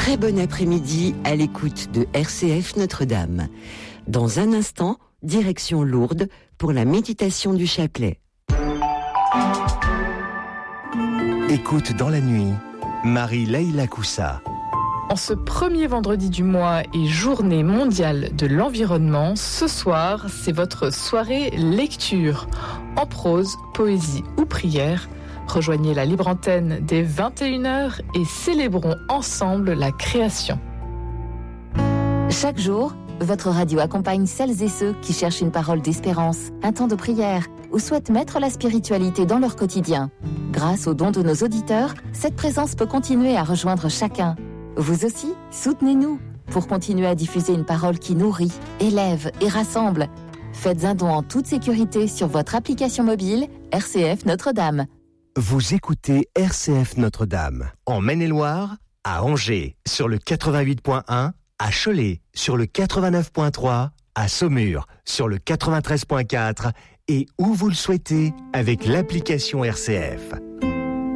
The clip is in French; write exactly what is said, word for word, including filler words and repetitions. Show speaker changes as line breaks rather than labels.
très bon après-midi à l'écoute de R C F Notre-Dame. Dans un instant, direction Lourdes pour la méditation du chapelet.
Écoute dans la nuit, Marie-Leïla Koussa.
En ce premier vendredi du mois et journée mondiale de l'environnement, ce soir, c'est votre soirée lecture. En prose, poésie ou prière, rejoignez la libre antenne dès vingt et une heures et célébrons ensemble la création.
Chaque jour, votre radio accompagne celles et ceux qui cherchent une parole d'espérance, un temps de prière ou souhaitent mettre la spiritualité dans leur quotidien. Grâce aux dons de nos auditeurs, cette présence peut continuer à rejoindre chacun. Vous aussi, soutenez-nous pour continuer à diffuser une parole qui nourrit, élève et rassemble. Faites un don en toute sécurité sur votre application mobile R C F Notre-Dame.
Vous écoutez R C F Notre-Dame, en Maine-et-Loire, à Angers, sur le quatre-vingt-huit point un, à Cholet, sur le quatre-vingt-neuf point trois, à Saumur, sur le quatre-vingt-treize point quatre, et où vous le souhaitez, avec l'application R C F.